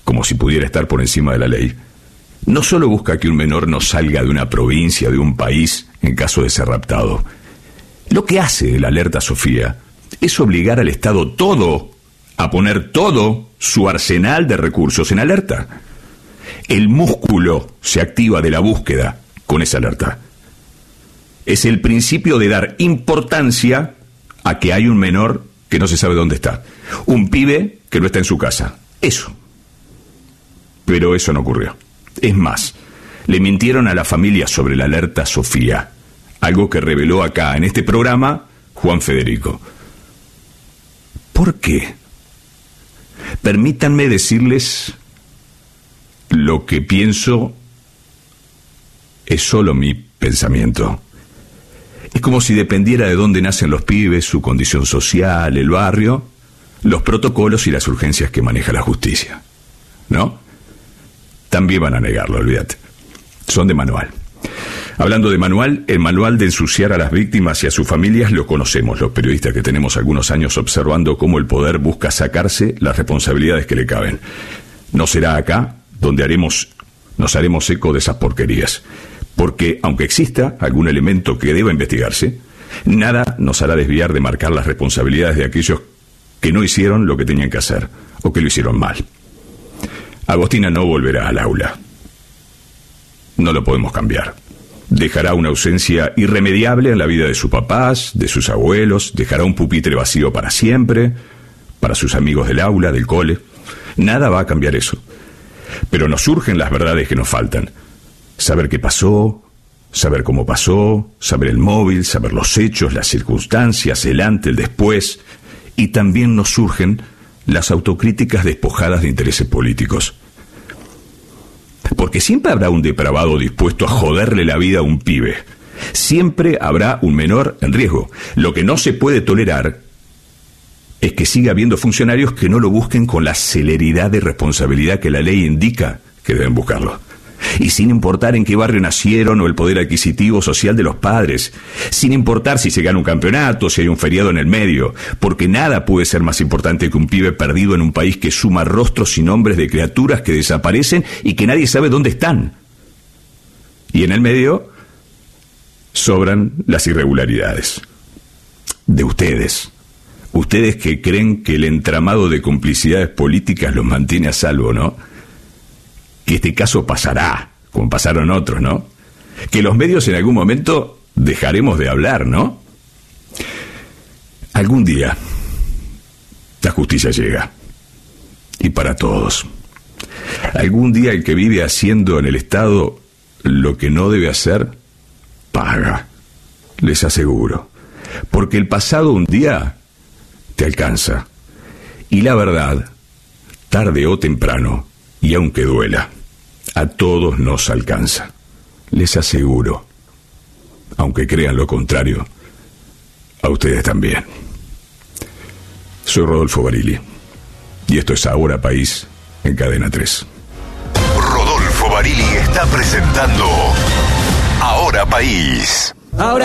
como si pudiera estar por encima de la ley, no solo busca que un menor no salga de una provincia, de un país, en caso de ser raptado. Lo que hace el Alerta Sofía es obligar al Estado todo a poner todo su arsenal de recursos en alerta. El músculo se activa de la búsqueda con esa alerta. Es el principio de dar importancia a que hay un menor que no se sabe dónde está. Un pibe que no está en su casa. Eso. Pero eso no ocurrió. Es más, le mintieron a la familia sobre la Alerta Sofía. Algo que reveló acá, en este programa, Juan Federico. ¿Por qué? Permítanme decirles lo que pienso es solo mi pensamiento. Es como si dependiera de dónde nacen los pibes, su condición social, el barrio, los protocolos y las urgencias que maneja la justicia. ¿No? También van a negarlo, olvídate. Son de manual. Hablando de manual, el manual de ensuciar a las víctimas y a sus familias lo conocemos los periodistas que tenemos algunos años observando cómo el poder busca sacarse las responsabilidades que le caben. No será acá donde nos haremos eco de esas porquerías. Porque, aunque exista algún elemento que deba investigarse, nada nos hará desviar de marcar las responsabilidades de aquellos que no hicieron lo que tenían que hacer, o que lo hicieron mal. Agostina no volverá al aula. No lo podemos cambiar. Dejará una ausencia irremediable en la vida de sus papás, de sus abuelos, dejará un pupitre vacío para siempre, para sus amigos del aula, del cole. Nada va a cambiar eso. Pero nos surgen las verdades que nos faltan. Saber qué pasó, saber cómo pasó, saber el móvil, saber los hechos, las circunstancias, el antes, el después. Y también nos surgen las autocríticas despojadas de intereses políticos. Porque siempre habrá un depravado dispuesto a joderle la vida a un pibe. Siempre habrá un menor en riesgo. Lo que no se puede tolerar es que siga habiendo funcionarios que no lo busquen con la celeridad y responsabilidad que la ley indica que deben buscarlo. Y sin importar en qué barrio nacieron o el poder adquisitivo social de los padres, sin importar si se gana un campeonato, si hay un feriado en el medio, porque nada puede ser más importante que un pibe perdido en un país que suma rostros y nombres de criaturas que desaparecen y que nadie sabe dónde están. Y en el medio sobran las irregularidades. De ustedes. Ustedes que creen que el entramado de complicidades políticas los mantiene a salvo, ¿no? Que este caso pasará, como pasaron otros, ¿no? Que los medios en algún momento dejaremos de hablar, ¿no? Algún día la justicia llega. Y para todos. Algún día el que vive haciendo en el Estado lo que no debe hacer, paga. Les aseguro. Porque el pasado un día te alcanza. Y la verdad, tarde o temprano, y aunque duela, a todos nos alcanza. Les aseguro, aunque crean lo contrario, a ustedes también. Soy Rodolfo Barili, y esto es Ahora País en Cadena 3. Rodolfo Barili está presentando Ahora País. Ahora